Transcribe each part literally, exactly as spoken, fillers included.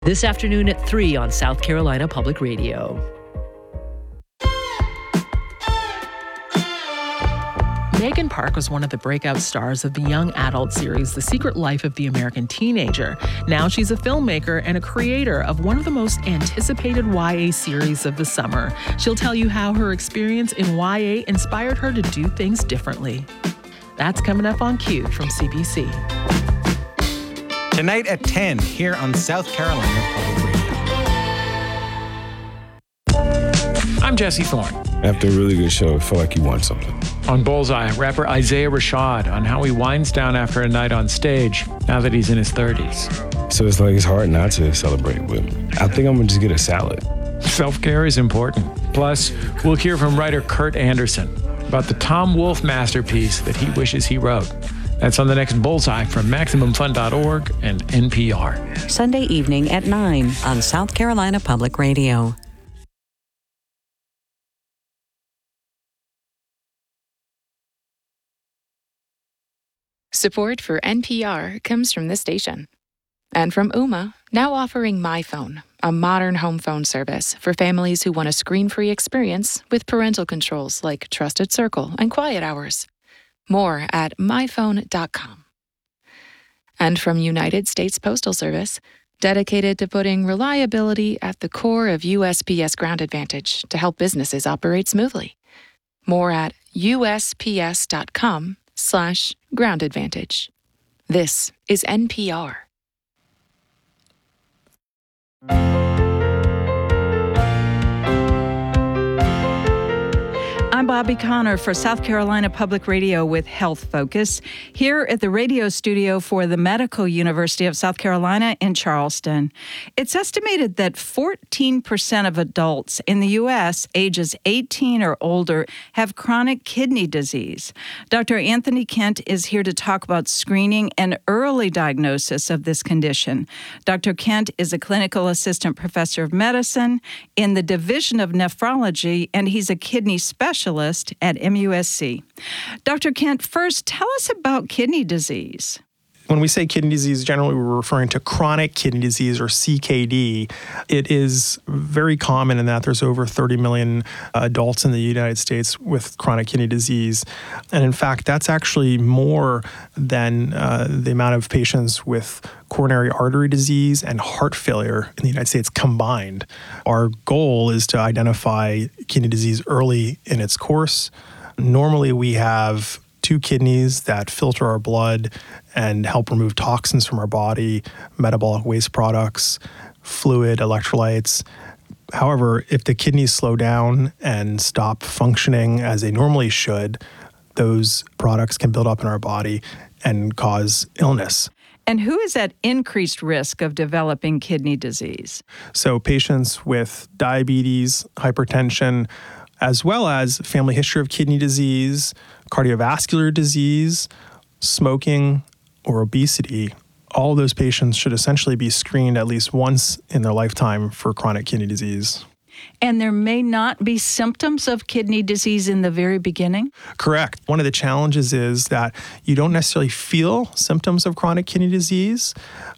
This afternoon at three on South Carolina Public Radio. Megan Park was one of the breakout stars of the young adult series, The Secret Life of the American Teenager. Now she's a filmmaker and a creator of one of the most anticipated Y A series of the summer. She'll tell you how her experience in Y A inspired her to do things differently. That's coming up on Q from C B C. Tonight at ten, here on South Carolina Public Radio. I'm Jesse Thorne. After a really good show, I feel like you won something. On Bullseye, rapper Isaiah Rashad on how he winds down after a night on stage now that he's in his thirties. So it's like it's hard not to celebrate, but I think I'm going to just get a salad. Self-care is important. Plus, we'll hear from writer Kurt Anderson about the Tom Wolfe masterpiece that he wishes he wrote. That's on the next Bullseye from Maximum Fun dot org and N P R. Sunday evening at nine on South Carolina Public Radio. Support for N P R comes from this station. And from Ooma, now offering MyPhone, a modern home phone service for families who want a screen-free experience with parental controls like Trusted Circle and Quiet Hours. More at my phone dot com. And from United States Postal Service, dedicated to putting reliability at the core of U S P S Ground Advantage to help businesses operate smoothly. More at U S P S dot com slash ground advantage. This is N P R. I'm Bobby Connor for South Carolina Public Radio with Health Focus, here at the radio studio for the Medical University of South Carolina in Charleston. It's estimated that fourteen percent of adults in the U S ages eighteen or older have chronic kidney disease. Doctor Anthony Kent is here to talk about screening and early diagnosis of this condition. Doctor Kent is a clinical assistant professor of medicine in the Division of Nephrology, and he's a kidney specialist at M U S C. Doctor Kent, first, tell us about kidney disease. When we say kidney disease, generally we're referring to chronic kidney disease, or C K D. It is very common in that there's over thirty million adults in the United States with chronic kidney disease. And in fact, that's actually more than uh, the amount of patients with coronary artery disease and heart failure in the United States combined. Our goal is to identify kidney disease early in its course. Normally we have two kidneys that filter our blood and help remove toxins from our body, metabolic waste products, fluid, electrolytes. However, if the kidneys slow down and stop functioning as they normally should, those products can build up in our body and cause illness. And who is at increased risk of developing kidney disease? So patients with diabetes, hypertension, as well as family history of kidney disease, cardiovascular disease, smoking, or obesity, all of those patients should essentially be screened at least once in their lifetime for chronic kidney disease. And there may not be symptoms of kidney disease in the very beginning? Correct. One of the challenges is that you don't necessarily feel symptoms of chronic kidney disease,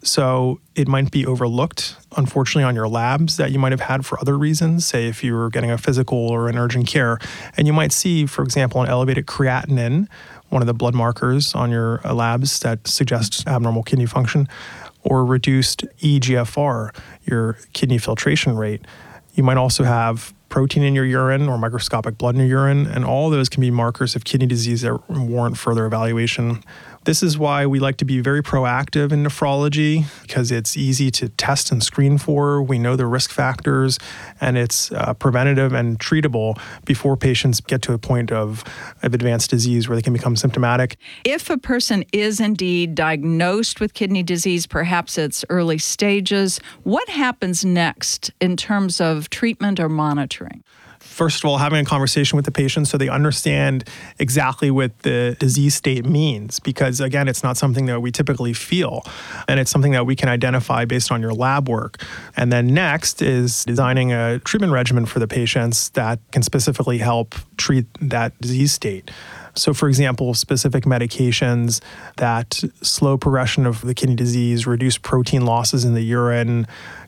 so it might be overlooked, unfortunately, on your labs that you might have had for other reasons, say if you were getting a physical or an urgent care. And you might see, for example, an elevated creatinine, one of the blood markers on your labs that suggests abnormal kidney function, or reduced E G F R, your kidney filtration rate. You might also have protein in your urine or microscopic blood in your urine, and all those can be markers of kidney disease that warrant further evaluation. This is why we like to be very proactive in nephrology, because it's easy to test and screen for. We know the risk factors, and it's uh, preventative and treatable before patients get to a point of, of advanced disease where they can become symptomatic. If a person is indeed diagnosed with kidney disease, perhaps it's early stages, what happens next in terms of treatment or monitoring? First of all, having a conversation with the patient so they understand exactly what the disease state means, because again, it's not something that we typically feel, and it's something that we can identify based on your lab work. And then next is designing a treatment regimen for the patients that can specifically help treat that disease state. So for example, specific medications that slow progression of the kidney disease, reduce protein losses in the urine,